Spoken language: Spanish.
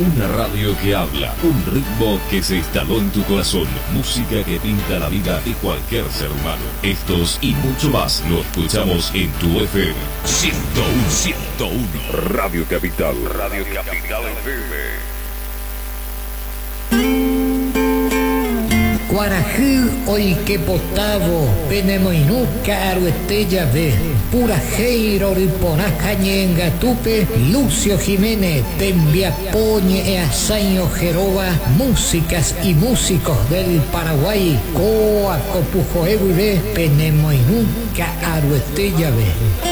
Una radio que habla, un ritmo que se instaló en tu corazón, música que pinta la vida de cualquier ser humano. Estos y mucho más lo escuchamos en tu FM 101.101. Radio Capital. Radio Capital FM. Guarajú, hoy que potavo, penemoinuca, aruestella ve, purajeiro, riponacañenga, tupe, Lucio Jiménez, Tembiapoñe, Azaño, Jeroba, músicas y músicos del Paraguay, Coa, Copujoeguibe, penemoinuca, aruestella ve.